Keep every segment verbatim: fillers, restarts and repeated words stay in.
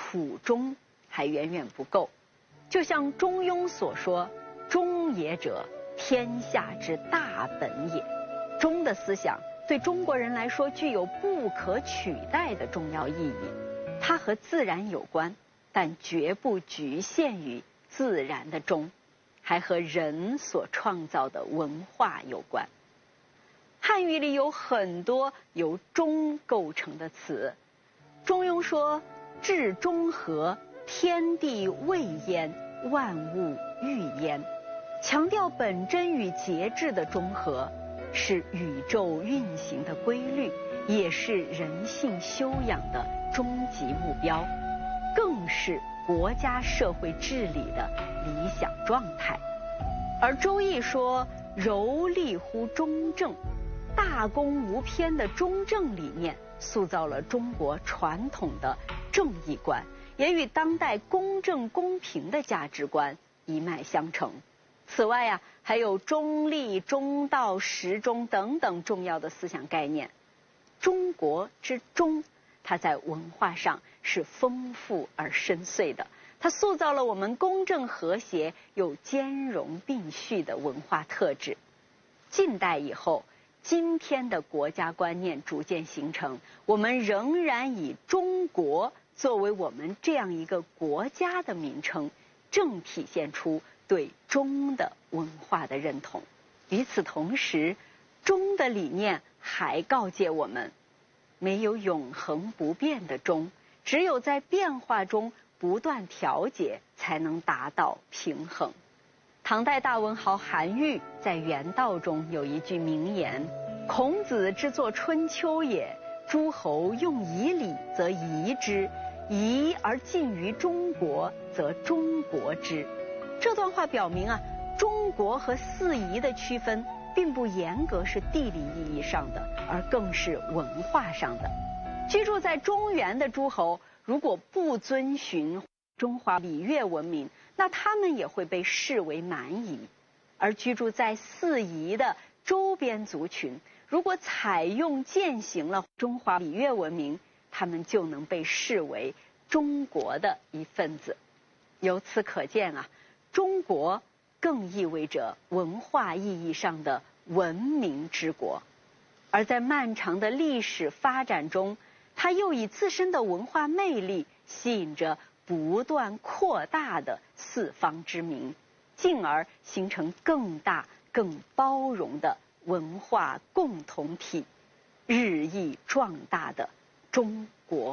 土中还远远不够。就像中庸所说：“忠也者，天下之大本也。”忠的思想对中国人来说具有不可取代的重要意义。它和自然有关，但绝不局限于自然的忠，还和人所创造的文化有关。汉语里有很多由忠构成的词。中庸说：“至中和，天地未焉，万物欲焉。”强调本真与节制的中和，是宇宙运行的规律，也是人性修养的终极目标，更是国家社会治理的理想状态。而《周易》说：“柔厉乎中正”，大公无偏的中正理念塑造了中国传统的正义观，也与当代公正公平的价值观一脉相承。此外呀、啊，还有中立、中道、时中等等重要的思想概念。中国之忠，它在文化上是丰富而深邃的，它塑造了我们公正和谐又兼容并蓄的文化特质。近代以后，今天的国家观念逐渐形成，我们仍然以中国作为我们这样一个国家的名称，正体现出对忠的文化的认同。与此同时，忠的理念还告诫我们，没有永恒不变的忠，只有在变化中不断调节，才能达到平衡。唐代大文豪韩愈在《原道》中有一句名言：“孔子之作春秋也，诸侯用以礼，则夷之；夷而近于中国，则中国之。”这段话表明啊，中国和四夷的区分并不严格是地理意义上的，而更是文化上的。居住在中原的诸侯，如果不遵循中华礼乐文明，那他们也会被视为蛮夷；而居住在四夷的周边族群，如果采用践行了中华礼乐文明，他们就能被视为中国的一份子。由此可见啊，中国更意味着文化意义上的文明之国。而在漫长的历史发展中，它又以自身的文化魅力吸引着不断扩大的四方之民，进而形成更大更包容的文化共同体，日益壮大的中国。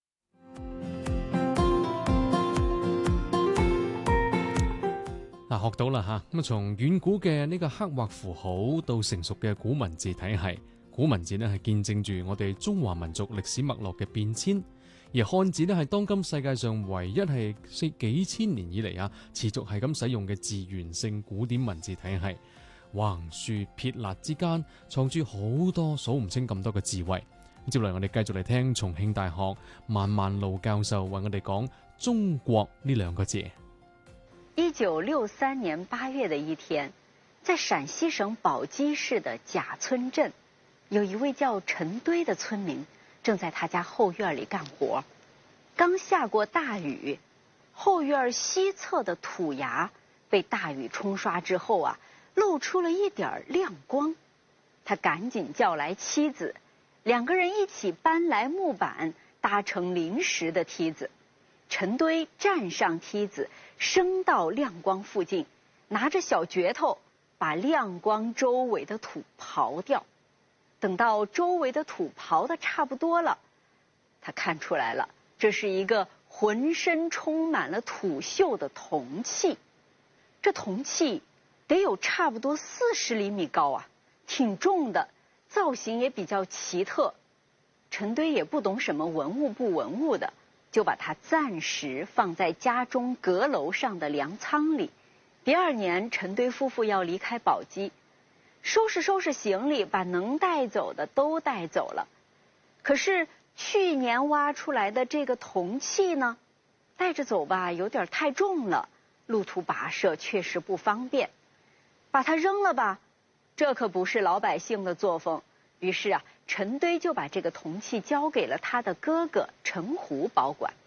嗱，學到啦嚇，咁從遠古嘅呢個刻畫符號到成熟嘅古文字體系，古文字呢係見證住我哋中華民族歷史脈絡嘅變遷，而漢字呢係當今世界上唯一係幾千年以嚟啊持續係咁使用嘅字源性古典文字體系，橫豎撇捺之間藏住好多數唔清咁多嘅智慧。接嚟我哋繼續嚟聽重慶大學萬萬路教授為我哋講中國呢兩個字。 一九六三年八月的一天，在陕西省宝鸡市的贾村镇，有一位叫陈堆的村民正在他家后院里干活。刚下过大雨，后院西侧的土崖被大雨冲刷之后啊，露出了一点亮光。他赶紧叫来妻子，两个人一起搬来木板，搭成临时的梯子。陈堆站上梯子，升到亮光附近，拿着小镢头把亮光周围的土刨掉。等到周围的土刨得差不多了，他看出来了，这是一个浑身充满了土锈的铜器。这铜器得有差不多四十厘米高啊，挺重的，造型也比较奇特。陈堆也不懂什么文物不文物的，就把它暂时放在家中阁楼上的粮仓里。第二年，陈堆夫妇要离开宝鸡，收拾收拾行李，把能带走的都带走了。可是去年挖出来的这个铜器呢，带着走吧有点太重了，路途跋涉确实不方便，把它扔了吧，这可不是老百姓的作风。于是啊，陈堆就把这个铜器交给了他的哥哥陈胡保管。